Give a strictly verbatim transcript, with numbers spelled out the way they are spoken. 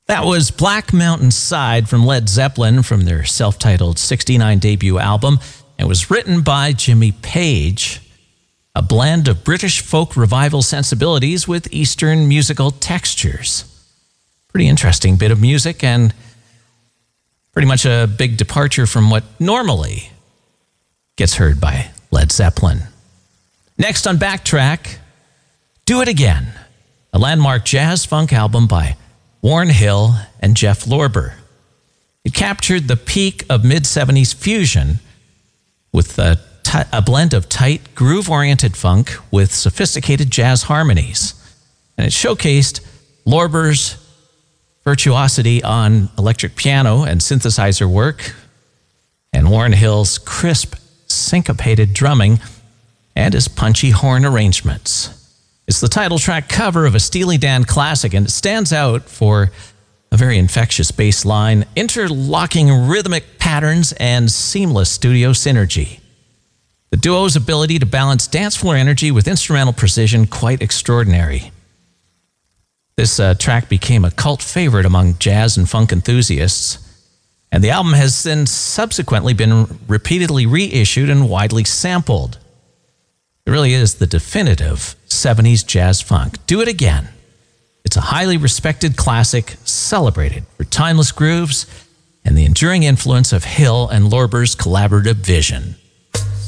That was Black Mountain Side from Led Zeppelin from their self-titled sixty-nine debut album. It was written by Jimmy Page, a blend of British folk revival sensibilities with Eastern musical textures. Pretty interesting bit of music and pretty much a big departure from what normally gets heard by Led Zeppelin. Next on Backtrack, Do It Again, a landmark jazz funk album by Warren Hill and Jeff Lorber. It captured the peak of mid-seventies fusion with a, t- a blend of tight, groove-oriented funk with sophisticated jazz harmonies. And it showcased Lorber's virtuosity on electric piano and synthesizer work, and Warren Hill's crisp, syncopated drumming and his punchy horn arrangements. It's the title track cover of a Steely Dan classic, and it stands out for a very infectious bass line, interlocking rhythmic patterns, and seamless studio synergy. The duo's ability to balance dance floor energy with instrumental precision, quite extraordinary. This uh, track became a cult favorite among jazz and funk enthusiasts, and the album has since subsequently been repeatedly reissued and widely sampled. It really is the definitive seventies jazz funk. Do It Again. It's a highly respected classic celebrated for timeless grooves and the enduring influence of Hill and Lorber's collaborative vision.